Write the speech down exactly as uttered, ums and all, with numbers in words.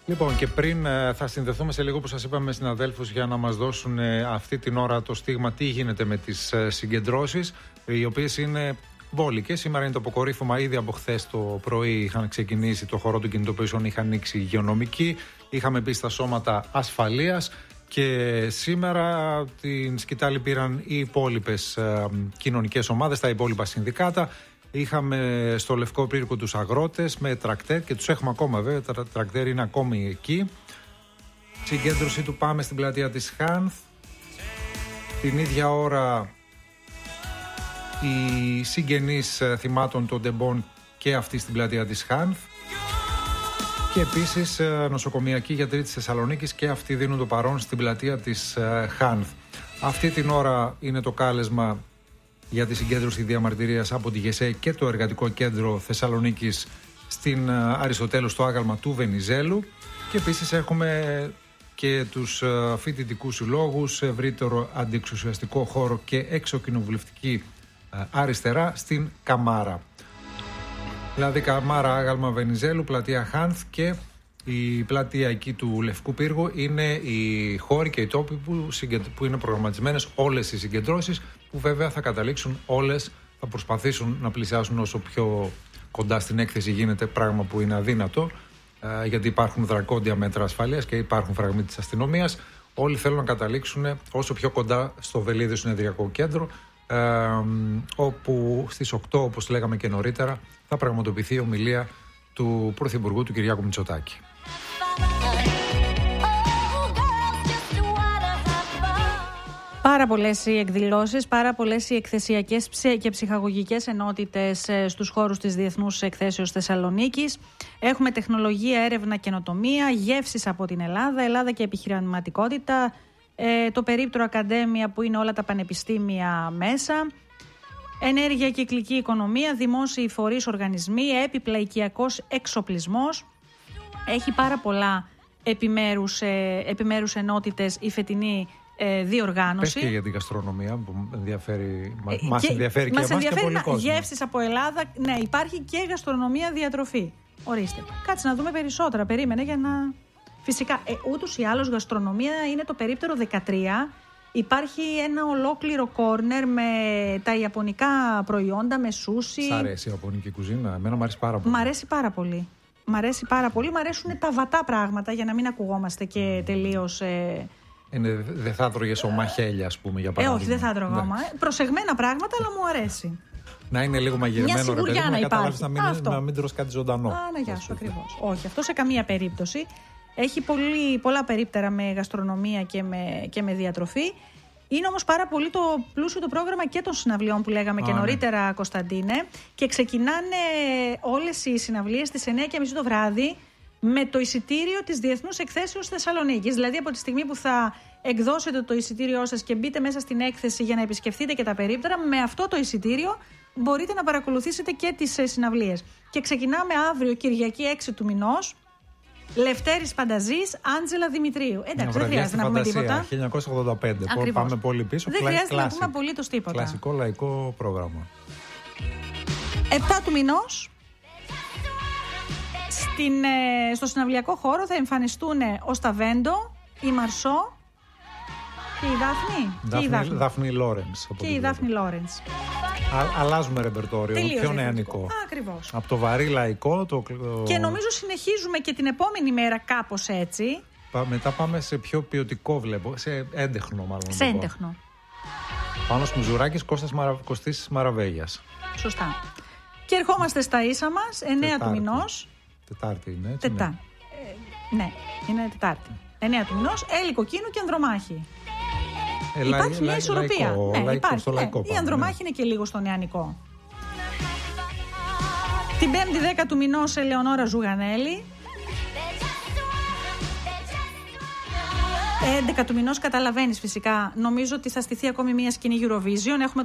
Λοιπόν, και πριν θα συνδεθούμε σε λίγο που σας είπαμε με συναδέλφους για να μας δώσουν αυτή την ώρα το στίγμα τι γίνεται με τις συγκεντρώσεις, οι οποίες είναι βόλικες. Σήμερα είναι το αποκορύφωμα, ήδη από χθες το πρωί είχαν ξεκινήσει το χώρο των κινητοποιήσεων, είχαν ανοίξει υγειονομικοί, είχαμε μπει στα σώματα ασφαλείας και σήμερα την σκητάλη πήραν οι υπόλοιπες κοινωνικές ομάδες, τα υπόλοιπα συνδικάτα. Είχαμε στο Λευκό Πύργο τους αγρότες με τρακτέρ και τους έχουμε ακόμα βέβαια, τα τρακτέρ είναι ακόμη εκεί. Συγκέντρωση του πάμε στην πλατεία της Χάνθ. Την ίδια ώρα οι συγγενείς θυμάτων των Ντεμπών και αυτοί στην πλατεία της Χάνθ. Και επίσης νοσοκομιακοί γιατροί της Θεσσαλονίκης και αυτοί δίνουν το παρόν στην πλατεία της Χάνθ. Αυτή την ώρα είναι το κάλεσμα για τη συγκέντρωση διαμαρτυρίας από τη ΓΕΣΕ και το Εργατικό Κέντρο Θεσσαλονίκης στην Αριστοτέλου στο άγαλμα του Βενιζέλου. Και επίσης έχουμε και τους φοιτητικούς συλλόγους, ευρύτερο αντιεξουσιαστικό χώρο και εξοκοινοβουλευτική αριστερά στην Καμάρα. Δηλαδή Καμάρα, άγαλμα Βενιζέλου, πλατεία Χάνθ και η πλατεία εκεί του Λευκού Πύργου είναι οι χώροι και οι τόποι που, συγκεντ... που είναι προγραμματισμένες όλες οι συγκεντρώσεις, που βέβαια θα καταλήξουν όλες, θα προσπαθήσουν να πλησιάσουν όσο πιο κοντά στην έκθεση γίνεται, πράγμα που είναι αδύνατο, ε, γιατί υπάρχουν δρακόντια μέτρα ασφαλείας και υπάρχουν φραγμοί της αστυνομίας. Όλοι θέλουν να καταλήξουν όσο πιο κοντά στο Βελίδιο Συνεδριακό Κέντρο, ε, όπου στις οκτώ, όπως λέγαμε και νωρίτερα, θα πραγματοποιηθεί η ομιλία του Πρωθυπουργού, του Κυριάκου Μητσοτάκη. Πάρα πολλές οι εκδηλώσεις, πάρα πολλές οι εκθεσιακές και ψυχαγωγικές ενότητες στους χώρους της Διεθνούς Εκθέσεως Θεσσαλονίκης. Έχουμε τεχνολογία, έρευνα, καινοτομία, γεύσεις από την Ελλάδα, Ελλάδα και επιχειρηματικότητα, το περίπτωρο Ακαδέμια που είναι όλα τα πανεπιστήμια μέσα, ενέργεια, κυκλική οικονομία, δημόσιοι φορείς, οργανισμοί, έπιπλα, οικιακός εξοπλισμός. Έχει πάρα πολλά επιμέρους, επιμέρους ενότητες η φετινή Ε, διοργάνωση. Πες και για την γαστρονομία που ενδιαφέρει, ε, μας και, ενδιαφέρει και μας εμάς ενδιαφέρει και πολύ κόσμο. Γεύσεις από Ελλάδα, ναι, υπάρχει και γαστρονομία διατροφή. Ορίστε. Κάτσε να δούμε περισσότερα. Περίμενε για να... Φυσικά, ε, ούτως ή άλλως γαστρονομία είναι το περίπτερο δεκατρία. Υπάρχει ένα ολόκληρο κόρνερ με τα ιαπωνικά προϊόντα, με σούσι. Σ' αρέσει η ιαπωνική κουζίνα? Εμένα μου αρέσει πάρα πολύ. Μ' αρέσει πάρα πολύ. Μ' αρέσει πάρα πολύ. Μ' αρέσουν τα βατά πράγματα, για να μην ακουγόμαστε και τελείως... Ε, δεν θα τρώγες ομαχέλια, ας πούμε, για παράδειγμα? Ε, όχι, δεν θα τρώγω. Ναι. Προσεγμένα πράγματα, αλλά μου αρέσει. Να είναι λίγο μαγειρεμένο, ρε παιδί, να καταλάβεις να μην, να μην τρως κάτι ζωντανό. Α, να γεια σου, ακριβώς. Όχι, αυτό σε καμία περίπτωση. Έχει πολύ, πολλά περίπτερα με γαστρονομία και με, και με διατροφή. Είναι όμως πάρα πολύ το πλούσιο το πρόγραμμα και των συναυλιών που λέγαμε Α, και νωρίτερα, ναι. Κωνσταντίνε. Και ξεκινάνε όλες οι συναυλίες στις εννιά και μισή το βράδυ με το εισιτήριο της Διεθνούς Εκθέσεως Θεσσαλονίκης. Δηλαδή από τη στιγμή που θα εκδώσετε το εισιτήριό σας και μπείτε μέσα στην έκθεση για να επισκεφτείτε και τα περίπτερα, με αυτό το εισιτήριο μπορείτε να παρακολουθήσετε και τις συναυλίες. Και ξεκινάμε αύριο, Κυριακή έξι του μηνός, Λευτέρης Πανταζής, Άντζελα Δημητρίου. Εντάξει, δεν χρειάζεται να πούμε τίποτα. χίλια εννιακόσια ογδόντα πέντε. Ακριβώς. Πάμε πολύ πίσω. Δεν χρειάζεται κλάσικ. να πούμε απολύτως τίποτα. Κλασικό λαϊκό πρόγραμμα. επτά του μηνός, στην, στο συναυλιακό χώρο θα εμφανιστούν ο Σταβέντο, η Μαρσό και η Δάφνη. Δάφνη, και η Δάφνη. Δάφνη Λόρενς. Και η Δάφνη Λόρενς. Αλλάζουμε ρεπερτόριο, τελείως πιο νεανικό. Ακριβώς. Από το βαρύ λαϊκό. Το... Και νομίζω συνεχίζουμε και την επόμενη μέρα κάπως έτσι. Μετά πάμε σε πιο ποιοτικό, βλέπω. Σε έντεχνο, μάλλον. Σε έντεχνο. Πάνος Μουζουράκης, Κώστας Μαρα... Κωστής Μαραβέγιας. Σωστά. Και ερχόμαστε στα ίσα μας, εννέα του μηνός. Τετάρτη είναι, έτσι. Τετά. Ναι. Ε, ναι, είναι Τετάρτη. εννέα του μηνός, Έλλη Κοκκίνου και Ανδρομάχη. Ε, υπάρχει λα, μια ισορροπία. Λαϊκό, ναι, λαϊκό, υπάρχει. Ναι. Πάμε, η Ανδρομάχη ναι. είναι και λίγο στο νεανικό. Την πέμπτη δέκα του μηνός, Ελεονόρα Ζουγανέλη. έντεκα του μηνός, καταλαβαίνεις φυσικά. Νομίζω ότι θα στηθεί ακόμη μια σκηνή Eurovision. Έχουμε